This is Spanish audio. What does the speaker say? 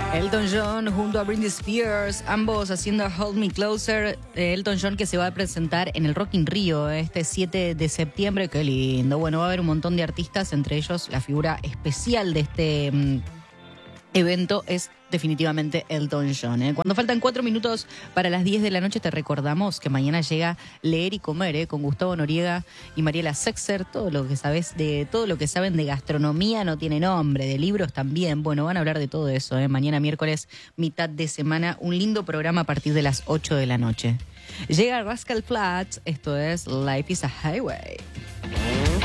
Elton John junto a Britney Spears, ambos haciendo Hold Me Closer. Elton John que se va a presentar en el Rock in Rio este 7 de septiembre. Qué lindo. Bueno, va a haber un montón de artistas, entre ellos la figura especial de este evento es definitivamente Elton John. Cuando faltan 4 minutos para las 10 de la noche, te recordamos que mañana llega Leer y Comer, con Gustavo Noriega y Mariela Sexer. Todo lo que saben de gastronomía no tiene nombre, de libros también. Bueno, van a hablar de todo eso. Mañana miércoles, mitad de semana, un lindo programa a partir de las 8 de la noche. Llega Rascal Flatts, esto es Life is a Highway.